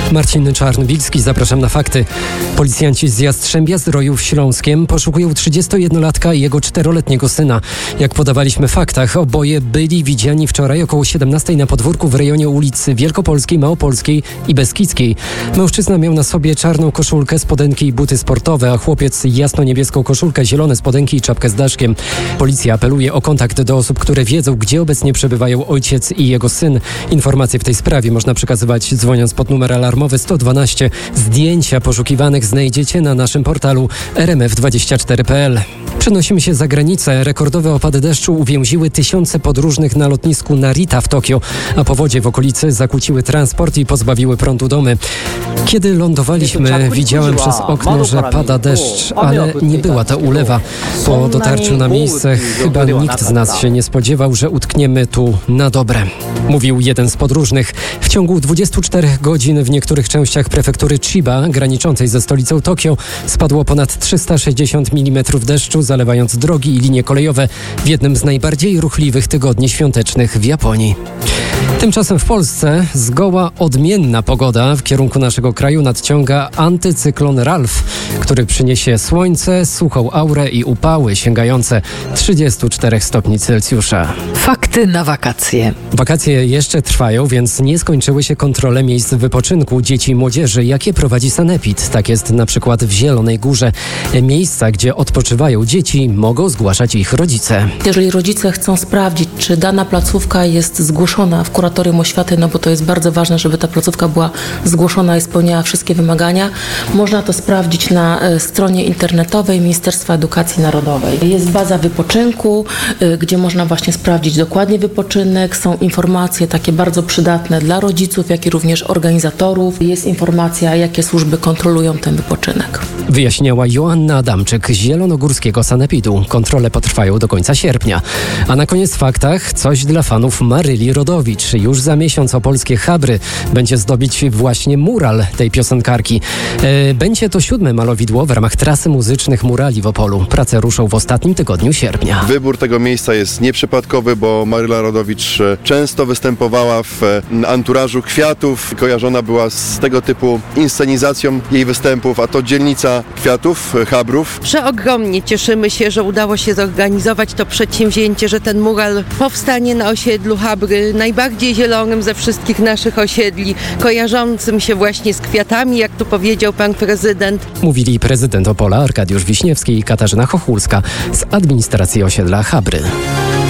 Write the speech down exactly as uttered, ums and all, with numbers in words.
Marcin Czarnbilski, zapraszam na fakty. Policjanci z Jastrzębia Zdrojów Śląskiem poszukują trzydziestojednolatka i jego czteroletniego syna. Jak podawaliśmy w faktach, oboje byli widziani wczoraj około siedemnastej na podwórku w rejonie ulicy Wielkopolskiej, Małopolskiej i Beskidzkiej. Mężczyzna miał na sobie czarną koszulkę, spodenki i buty sportowe, a chłopiec jasno-niebieską koszulkę, zielone spodenki i czapkę z daszkiem. Policja apeluje o kontakt do osób, które wiedzą, gdzie obecnie przebywają ojciec i jego syn. Informacje w tej sprawie można przekazywać dzwoniąc pod numer alarmowy sto dwanaście. Zdjęcia poszukiwanych znajdziecie na naszym portalu r m f dwadzieścia cztery kropka p l. Przenosimy się za granicę. Rekordowe opady deszczu uwięziły tysiące podróżnych na lotnisku Narita w Tokio, a powodzie w okolicy zakłóciły transport i pozbawiły prądu domy. Kiedy lądowaliśmy, widziałem przez okno, że pada deszcz, ale nie była to ulewa. Po dotarciu na miejsce chyba nikt z nas się nie spodziewał, że utkniemy tu na dobre, mówił jeden z podróżnych. W ciągu dwudziestu czterech godzin w niektórych częściach prefektury Chiba, graniczącej ze stolicą Tokio, spadło ponad trzysta sześćdziesiąt milimetrów deszczu, zalewając drogi i linie kolejowe w jednym z najbardziej ruchliwych tygodni świątecznych w Japonii. Tymczasem w Polsce zgoła odmienna pogoda. W kierunku naszego kraju nadciąga antycyklon Ralf, który przyniesie słońce, suchą aurę i upały sięgające trzydziestu czterech stopni Celsjusza. Fakty na wakacje. Wakacje jeszcze trwają, więc nie skończyły się kontrole miejsc wypoczynku dzieci i młodzieży, jakie prowadzi Sanepid. Tak jest na przykład w Zielonej Górze. Miejsca, gdzie odpoczywają dzieci, mogą zgłaszać ich rodzice. Jeżeli rodzice chcą sprawdzić, czy dana placówka jest zgłoszona w kuratorium oświaty, no bo to jest bardzo ważne, żeby ta placówka była zgłoszona i spełniała wszystkie wymagania, można to sprawdzić na stronie internetowej Ministerstwa Edukacji Narodowej. Jest baza wypoczynku, gdzie można właśnie sprawdzić dokładnie wypoczynek. Są informacje takie bardzo przydatne dla rodziców, jak i również organizatorów. Jest informacja, jakie służby kontrolują ten wypoczynek. Wyjaśniała Joanna Adamczyk z Zielonogórskiego Sanepidu. Kontrole potrwają do końca sierpnia. A na koniec w faktach coś dla fanów Maryli Rodowicz. Już za miesiąc opolskie Chabry będzie zdobić właśnie mural tej piosenkarki. E, będzie to siódme malowidło w ramach trasy muzycznych murali w Opolu. Prace ruszą w ostatnim tygodniu sierpnia. Wybór tego miejsca jest nieprzypadkowy, bo Maryla Rodowicz często występowała w anturażu kwiatów. Kojarzona była z tego typu inscenizacją jej występów, a to dzielnica kwiatów, Chabrów. Przeogromnie cieszymy się, że udało się zorganizować to przedsięwzięcie, że ten mural powstanie na osiedlu Chabry, najbardziej zielonym ze wszystkich naszych osiedli, kojarzącym się właśnie z kwiatami, jak tu powiedział pan prezydent. Mówili prezydent Opola Arkadiusz Wiśniewski i Katarzyna Chochulska z administracji osiedla Chabry.